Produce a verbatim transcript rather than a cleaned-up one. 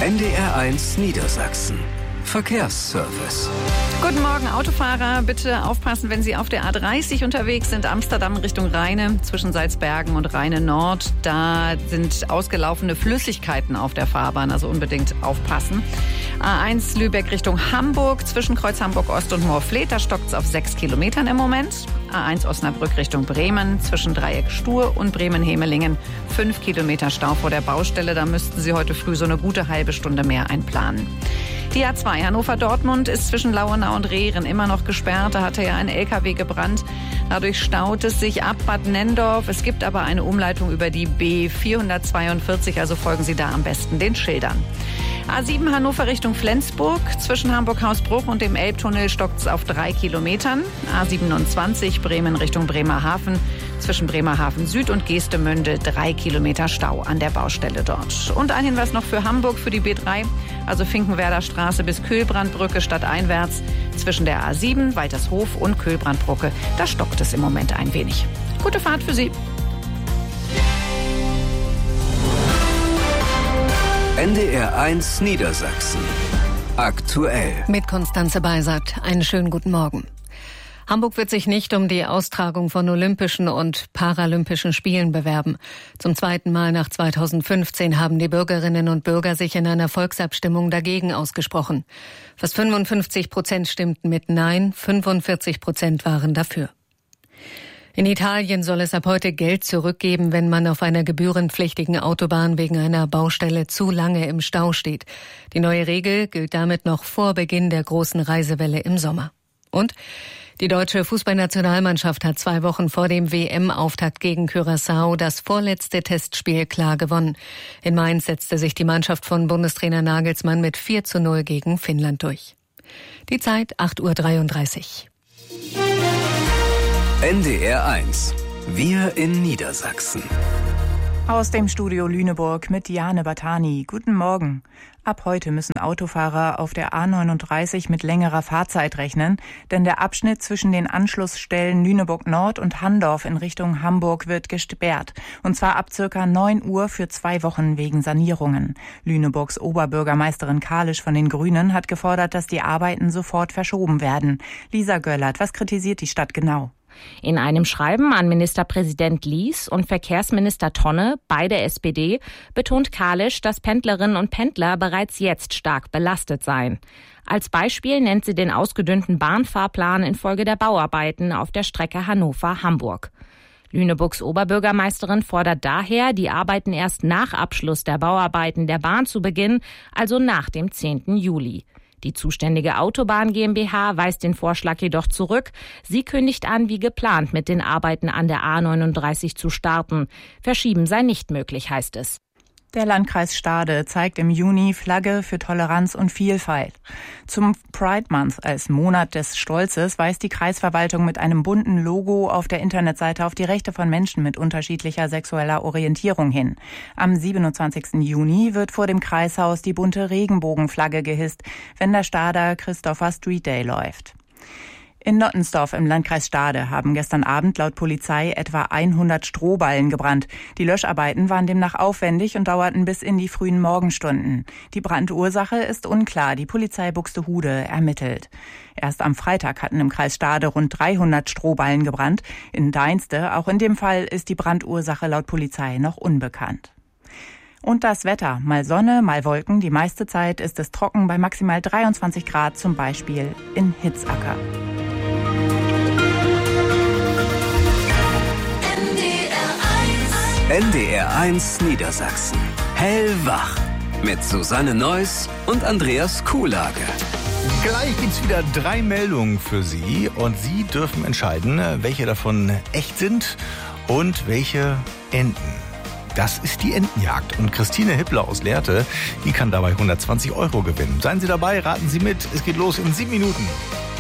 N D R eins Niedersachsen. Verkehrsservice. Guten Morgen, Autofahrer. Bitte aufpassen, wenn Sie auf der A dreißig unterwegs sind, Amsterdam Richtung Rheine, zwischen Salzbergen und Rheine Nord. Da sind ausgelaufene Flüssigkeiten auf der Fahrbahn, also unbedingt aufpassen. A eins Lübeck Richtung Hamburg, zwischen Kreuz Hamburg Ost und Moorfleet, da stockt es auf sechs Kilometern im Moment. A eins Osnabrück Richtung Bremen, zwischen Dreieck Stur und Bremen-Hemelingen, fünf Kilometer Stau vor der Baustelle. Da müssten Sie heute früh so eine gute halbe Stunde mehr einplanen. Die A zwei Hannover-Dortmund ist zwischen Lauenau und Rehren immer noch gesperrt. Da hatte ja ein L K W gebrannt. Dadurch staut es sich ab Bad Nenndorf. Es gibt aber eine Umleitung über die B vierhundertzweiundvierzig, also folgen Sie da am besten den Schildern. A sieben Hannover Richtung Flensburg. Zwischen Hamburg-Hausbruch und dem Elbtunnel stockt es auf drei Kilometern. A siebenundzwanzig Bremen Richtung Bremerhaven. Zwischen Bremerhaven Süd und Geestemünde drei Kilometer Stau an der Baustelle dort. Und ein Hinweis noch für Hamburg, für die B drei, also Finkenwerder Straße bis Kühlbrandbrücke stadteinwärts. Zwischen der A sieben, Waltershof und Kühlbrandbrücke, da stockt es im Moment ein wenig. Gute Fahrt für Sie. N D R eins Niedersachsen. Aktuell. Mit Konstanze Beisert. Einen schönen guten Morgen. Hamburg wird sich nicht um die Austragung von Olympischen und Paralympischen Spielen bewerben. Zum zweiten Mal nach zweitausendfünfzehn haben die Bürgerinnen und Bürger sich in einer Volksabstimmung dagegen ausgesprochen. Fast fünfundfünfzig Prozent stimmten mit Nein, fünfundvierzig Prozent waren dafür. In Italien soll es ab heute Geld zurückgeben, wenn man auf einer gebührenpflichtigen Autobahn wegen einer Baustelle zu lange im Stau steht. Die neue Regel gilt damit noch vor Beginn der großen Reisewelle im Sommer. Und die deutsche Fußballnationalmannschaft hat zwei Wochen vor dem W M-Auftakt gegen Curaçao das vorletzte Testspiel klar gewonnen. In Mainz setzte sich die Mannschaft von Bundestrainer Nagelsmann mit vier zu null gegen Finnland durch. Die Zeit acht Uhr dreiunddreißig. N D R eins. Wir in Niedersachsen. Aus dem Studio Lüneburg mit Jane Batani. Guten Morgen. Ab heute müssen Autofahrer auf der A neununddreißig mit längerer Fahrzeit rechnen, denn der Abschnitt zwischen den Anschlussstellen Lüneburg Nord und Handorf in Richtung Hamburg wird gesperrt. Und zwar ab circa neun Uhr für zwei Wochen wegen Sanierungen. Lüneburgs Oberbürgermeisterin Kalisch von den Grünen hat gefordert, dass die Arbeiten sofort verschoben werden. Lisa Göllert, was kritisiert die Stadt genau? In einem Schreiben an Ministerpräsident Lies und Verkehrsminister Tonne, beide S P D, betont Kalisch, dass Pendlerinnen und Pendler bereits jetzt stark belastet seien. Als Beispiel nennt sie den ausgedünnten Bahnfahrplan infolge der Bauarbeiten auf der Strecke Hannover-Hamburg. Lüneburgs Oberbürgermeisterin fordert daher, die Arbeiten erst nach Abschluss der Bauarbeiten der Bahn zu beginnen, also nach dem zehnten Juli. Die zuständige Autobahn GmbH weist den Vorschlag jedoch zurück. Sie kündigt an, wie geplant mit den Arbeiten an der A neununddreißig zu starten. Verschieben sei nicht möglich, heißt es. Der Landkreis Stade zeigt im Juni Flagge für Toleranz und Vielfalt. Zum Pride Month als Monat des Stolzes weist die Kreisverwaltung mit einem bunten Logo auf der Internetseite auf die Rechte von Menschen mit unterschiedlicher sexueller Orientierung hin. Am siebenundzwanzigsten Juni wird vor dem Kreishaus die bunte Regenbogenflagge gehisst, wenn der Stader Christopher Street Day läuft. In Nottensdorf im Landkreis Stade haben gestern Abend laut Polizei etwa hundert Strohballen gebrannt. Die Löscharbeiten waren demnach aufwendig und dauerten bis in die frühen Morgenstunden. Die Brandursache ist unklar. Die Polizei Buxtehude ermittelt. Erst am Freitag hatten im Kreis Stade rund dreihundert Strohballen gebrannt. In Deinste, auch in dem Fall, ist die Brandursache laut Polizei noch unbekannt. Und das Wetter, mal Sonne, mal Wolken. Die meiste Zeit ist es trocken bei maximal dreiundzwanzig Grad, zum Beispiel in Hitzacker. N D R eins Niedersachsen. Hellwach. Mit Susanne Neuss und Andreas Kuhlage. Gleich gibt's wieder drei Meldungen für Sie und Sie dürfen entscheiden, welche davon echt sind und welche enden. Das ist die Entenjagd und Christine Hippler aus Lehrte, die kann dabei hundertzwanzig Euro gewinnen. Seien Sie dabei, raten Sie mit, es geht los in sieben Minuten.